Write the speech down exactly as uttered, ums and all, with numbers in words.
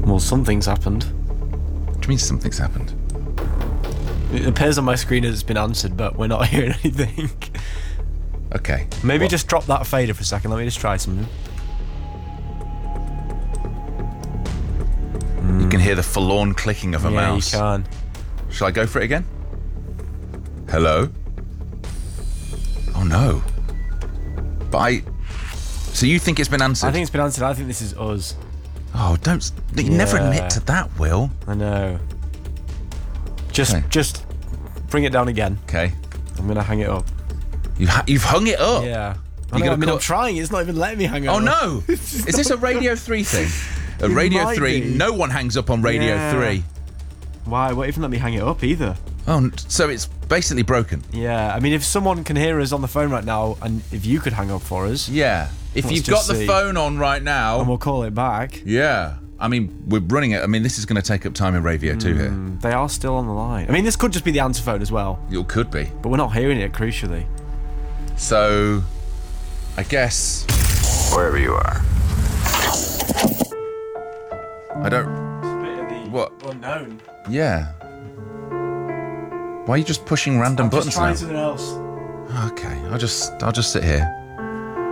Well, something's happened. What do you mean something's happened? It appears on my screen as it's been answered, but we're not hearing anything. Okay. Maybe What? just drop that fader for a second. Let me just try something. You can hear the forlorn clicking of a yeah, mouse. you can. Shall I go for it again? Hello? Oh no. But I... So you think it's been answered? I think it's been answered. I think this is us. Oh, don't... You never Yeah. admit to that, Will. I know. Just, Okay. just bring it down again. Okay. I'm gonna hang it up. You ha- you've hung it up. Yeah. I, You know, gotta I mean, call- I'm trying. It's not even letting me hang it Oh up. no! Is this a Radio three thing? A It Radio might three, be. no one hangs up on Radio Yeah. three. Why? Won't even let me hang it up either. Oh, n- so it's basically broken. Yeah. I mean, if someone can hear us on the phone right now, and if you could hang up for us, Yeah. If Let's you've got just the see. phone on right and now, we'll call it back. yeah. I mean, we're running it. I mean, this is going to take up time in Radio two here. They are still on the line. I mean, this could just be the answer phone as well, It could be. but we're not hearing it, crucially. So, I guess Wherever you are. I don't. It's a bit of the What? unknown. Yeah. Why are you just pushing random buttons now? something else. Okay, I'll just I'll just sit here.